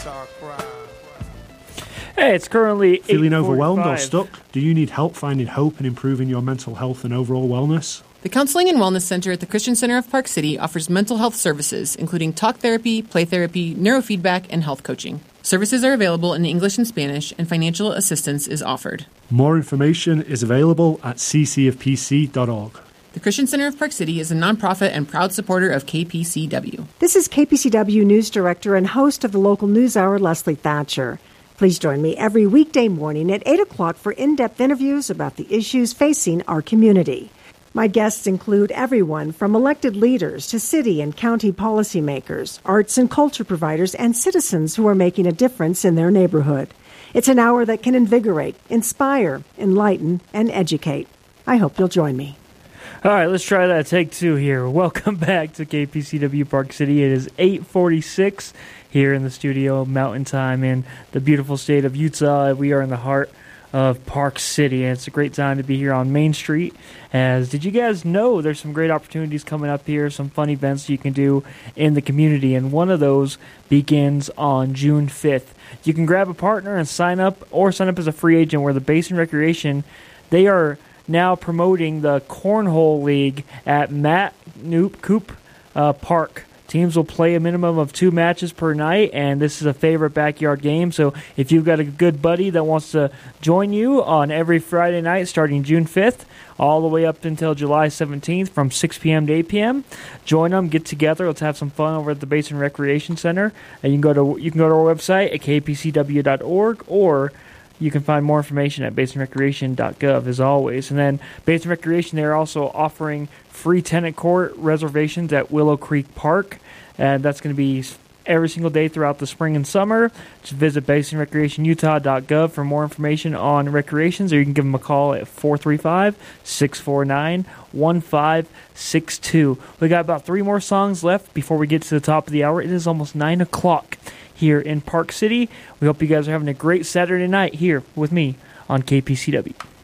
Hey, it's currently Feeling overwhelmed or 8:45. stuck? Do you need help finding hope and improving your mental health and overall wellness? The Counseling and Wellness Center at the Christian Center of Park City offers mental health services, including talk therapy, play therapy, neurofeedback, and health coaching. Services are available in English and Spanish, and financial assistance is offered. More information is available at ccofpc.org. The Christian Center of Park City is a nonprofit and proud supporter of KPCW. This is KPCW News Director and host of the local news hour, Leslie Thatcher. Please join me every weekday morning at 8 o'clock for in-depth interviews about the issues facing our community. My guests include everyone from elected leaders to city and county policymakers, arts and culture providers, and citizens who are making a difference in their neighborhood. It's an hour that can invigorate, inspire, enlighten, and educate. I hope you'll join me. All right, let's try that. Take two here. Welcome back to KPCW Park City. It is 8:46 here in the studio, Mountain Time, in the beautiful state of Utah. We are in the heart of Park City, and it's a great time to be here on Main Street. As did you guys know, there's some great opportunities coming up here, some fun events you can do in the community, and one of those begins on June 5th. You can grab a partner and sign up as a free agent, where the Basin Recreation, they are now promoting the Cornhole League at Matt Knoop Coop Park. Teams will play a minimum of 2 matches per night, and this is a favorite backyard game. So if you've got a good buddy that wants to join you on every Friday night starting June 5th, all the way up until July 17th from 6 p.m. to 8 p.m., join them, get together. Let's have some fun over at the Basin Recreation Center. And you can go to our website at kpcw.org, or you can find more information at basinrecreation.gov, as always. And then Basin Recreation, they're also offering free tennis court reservations at Willow Creek Park, and that's going to be every single day throughout the spring and summer. Just visit basinrecreationutah.gov for more information on recreations, or you can give them a call at 435-649-1562. We got about 3 more songs left before we get to the top of the hour. It is almost 9 o'clock here in Park City. We hope you guys are having a great Saturday night here with me on KPCW.